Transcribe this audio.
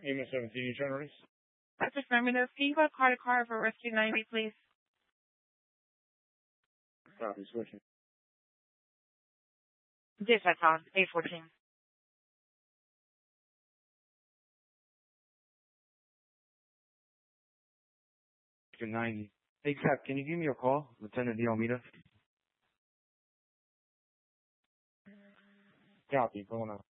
Email 17, you trying to race? That's affirmative. Can you go car for rescue 90, please? Copy, switching. Yes, that's on. 814. Rescue 90. Hey, Cap, can you give me a call? Lieutenant De Almeida. Copy, going on.